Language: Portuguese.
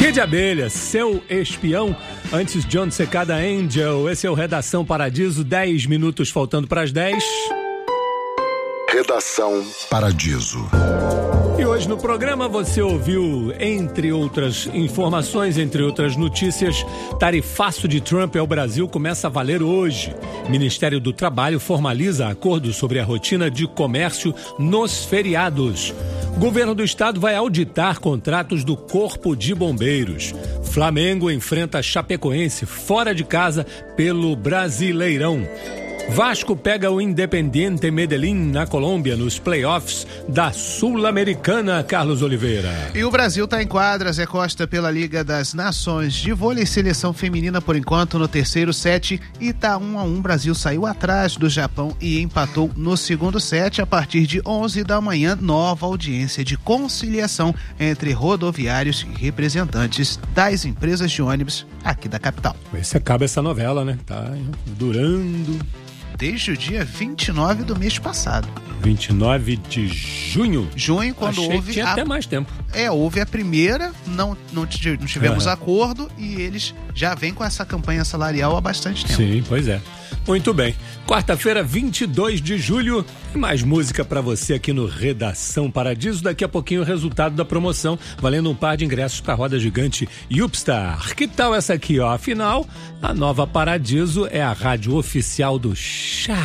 Kid Abelha, seu espião. Antes, John Secada Angel. Esse é o Redação Paradiso, 10 minutos faltando para as 10. Redação Paradiso. E hoje no programa você ouviu, entre outras informações, entre outras notícias, tarifaço de Trump ao Brasil começa a valer hoje. Ministério do Trabalho formaliza acordo sobre a rotina de comércio nos feriados. Governo do Estado vai auditar contratos do Corpo de Bombeiros. Flamengo enfrenta Chapecoense fora de casa pelo Brasileirão. Vasco pega o Independiente Medellín na Colômbia nos playoffs da Sul-Americana, Carlos Oliveira. E o Brasil está em quadra, Zé Costa, pela Liga das Nações de Vôlei, seleção feminina por enquanto no terceiro set e tá 1-1. Brasil saiu atrás do Japão e empatou no segundo set. A partir de 11 da manhã, nova audiência de conciliação entre rodoviários e representantes das empresas de ônibus aqui da capital. Vê se acaba essa novela, né? Tá durando... desde o dia 29 do mês passado. 29 de junho? Junho, quando achei houve... que tinha até mais tempo. Houve a primeira, não tivemos acordo e eles já vêm com essa campanha salarial há bastante tempo. Sim, pois é. Muito bem. Quarta-feira, 22 de julho, e mais música pra você aqui no Redação Paradiso. Daqui a pouquinho o resultado da promoção, valendo um par de ingressos pra roda gigante Yupstar. Que tal essa aqui, ó? Afinal, a nova Paradiso é a rádio oficial do Chá.